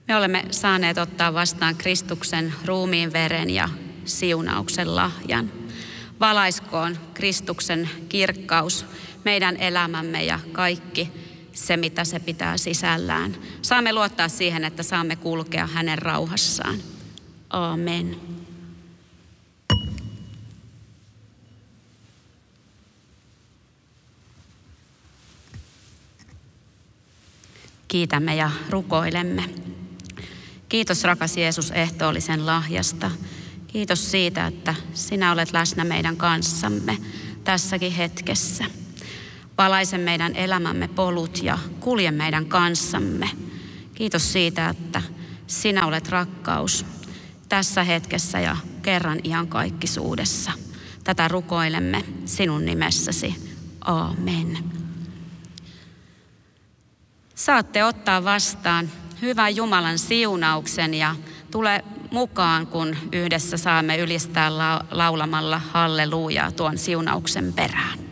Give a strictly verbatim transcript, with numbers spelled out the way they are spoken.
Me olemme saaneet ottaa vastaan Kristuksen ruumiin veren ja siunauksen lahjan. Valaiskoon Kristuksen kirkkaus meidän elämämme ja kaikki se, mitä se pitää sisällään. Saamme luottaa siihen, että saamme kulkea hänen rauhassaan. Aamen. Kiitämme ja rukoilemme. Kiitos rakas Jeesus ehtoollisen lahjasta. Kiitos siitä, että sinä olet läsnä meidän kanssamme tässäkin hetkessä. Valaise meidän elämämme polut ja kulje meidän kanssamme. Kiitos siitä, että sinä olet rakkaus tässä hetkessä ja kerran iankaikkisuudessa. Tätä rukoilemme sinun nimessäsi. Aamen. Saatte ottaa vastaan hyvän Jumalan siunauksen ja tule mukaan, kun yhdessä saamme ylistää laulamalla hallelujaa tuon siunauksen perään.